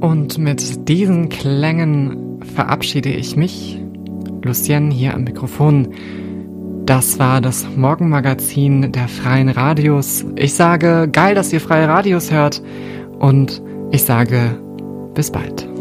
Und mit diesen Klängen verabschiede ich mich, Lucien, hier am Mikrofon. Das war das Morgenmagazin der Freien Radios. Ich sage, geil, dass ihr Freie Radios hört und ich sage, bis bald.